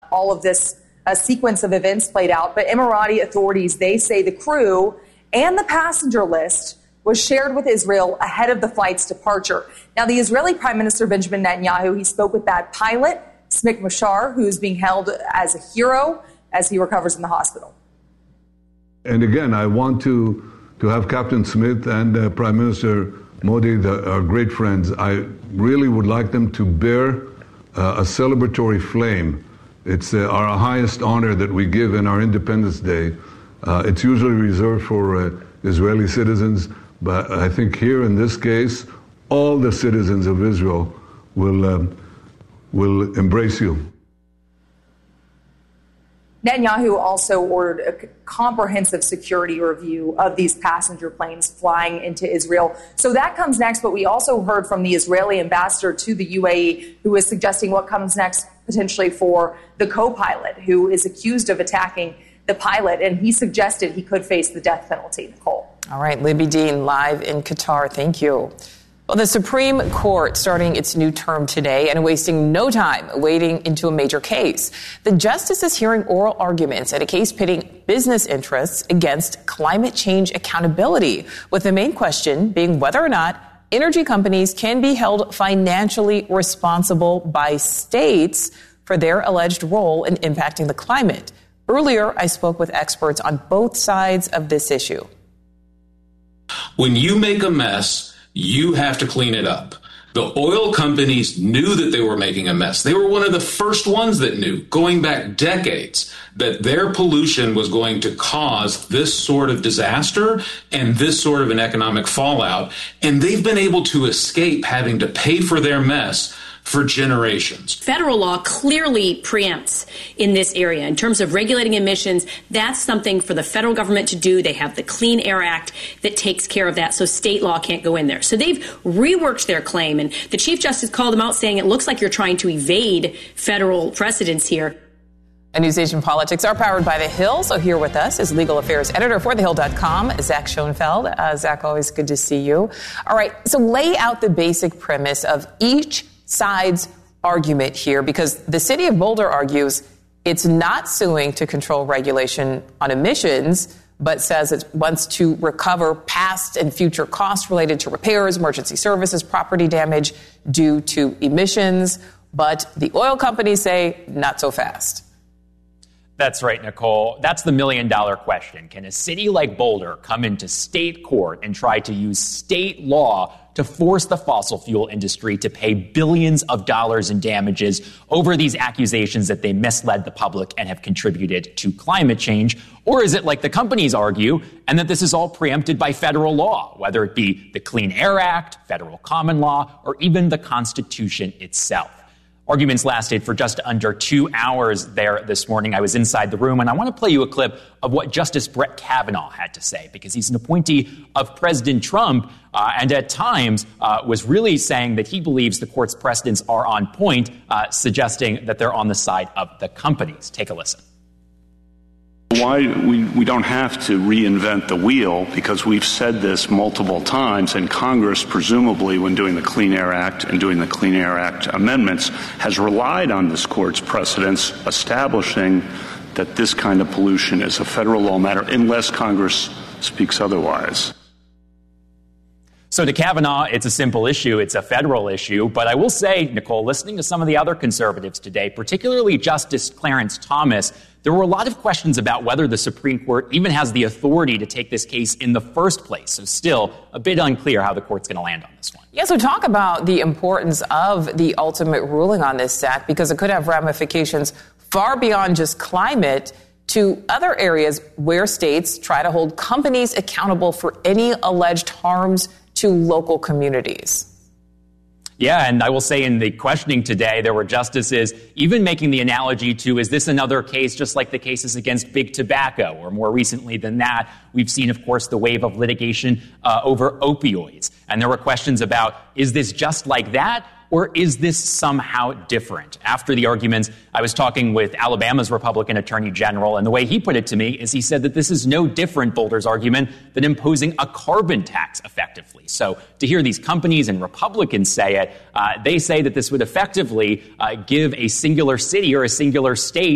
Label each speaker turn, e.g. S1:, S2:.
S1: all of this sequence of events played out. But Emirati authorities, they say the crew and the passenger list was shared with Israel ahead of the flight's departure. Now, the Israeli Prime Minister Benjamin Netanyahu, he spoke with that pilot, Smik Mashar, who's being held as a hero as he recovers in the hospital.
S2: And again, I want to have Captain Smith and Prime Minister Modi, our great friends, I really would like them to bear a celebratory flame. It's our highest honor that we give in our Independence Day. It's usually reserved for Israeli citizens, but I think here in this case, all the citizens of Israel will embrace you.
S1: Netanyahu also ordered a comprehensive security review of these passenger planes flying into Israel. So that comes next, but we also heard from the Israeli ambassador to the UAE, who is suggesting what comes next potentially for the co-pilot, who is accused of attacking the pilot, and he suggested he could face the death penalty. Nicole.
S3: All right, Libby Dean, live in Qatar. Thank you. Well, the Supreme Court starting its new term today and wasting no time wading into a major case. The justice is hearing oral arguments at a case pitting business interests against climate change accountability, with the main question being whether or not energy companies can be held financially responsible by states for their alleged role in impacting the climate. Earlier, I spoke with experts on both sides of this issue.
S4: When you make a mess, you have to clean it up. The oil companies knew that they were making a mess. They were one of the first ones that knew, going back decades, that their pollution was going to cause this sort of disaster and this sort of an economic fallout. And they've been able to escape having to pay for their mess for generations.
S5: Federal law clearly preempts in this area. In terms of regulating emissions, that's something for the federal government to do. They have the Clean Air Act that takes care of that, so state law can't go in there. So they've reworked their claim, and the Chief Justice called them out saying it looks like you're trying to evade federal precedents here.
S3: And NewsNation Politics are powered by The Hill. So here with us is legal affairs editor for TheHill.com, Zach Schoenfeld. Zach, always good to see you. All right, so lay out the basic premise of each side's argument here, because the city of Boulder argues it's not suing to control regulation on emissions, but says it wants to recover past and future costs related to repairs, emergency services, property damage due to emissions. But the oil companies say not so fast.
S6: That's right, Nicole. That's the million-dollar question. Can a city like Boulder come into state court and try to use state law to force the fossil fuel industry to pay billions of dollars in damages over these accusations that they misled the public and have contributed to climate change? Or is it like the companies argue, and that this is all preempted by federal law, whether it be the Clean Air Act, federal common law, or even the Constitution itself? Arguments lasted for just under 2 hours there this morning. I was inside the room, and I want to play you a clip of what Justice Brett Kavanaugh had to say, because he's an appointee of President Trump, and at times was really saying that he believes the court's precedents are on point, suggesting that they're on the side of the companies. Take a listen.
S7: Why we don't have to reinvent the wheel, because we've said this multiple times, and Congress, presumably when doing the Clean Air Act and doing the Clean Air Act amendments, has relied on this court's precedents establishing that this kind of pollution is a federal law matter unless Congress speaks otherwise.
S6: So to Kavanaugh, it's a simple issue. It's a federal issue. But I will say, Nicole, listening to some of the other conservatives today, particularly Justice Clarence Thomas, there were a lot of questions about whether the Supreme Court even has the authority to take this case in the first place. So still a bit unclear how the court's going to land on this one.
S3: Yeah, so talk about the importance of the ultimate ruling on this, Zach, because it could have ramifications far beyond just climate to other areas where states try to hold companies accountable for any alleged harms to local communities.
S6: Yeah, and I will say in the questioning today, there were justices even making the analogy to, is this another case just like the cases against big tobacco? Or more recently than that, we've seen, of course, the wave of litigation over opioids. And there were questions about, is this just like that? Or is this somehow different? After the arguments, I was talking with Alabama's Republican Attorney General, and the way he put it to me is he said that this is no different, Boulder's argument, than imposing a carbon tax effectively. So to hear these companies and Republicans say it, they say that this would effectively give a singular city or a singular state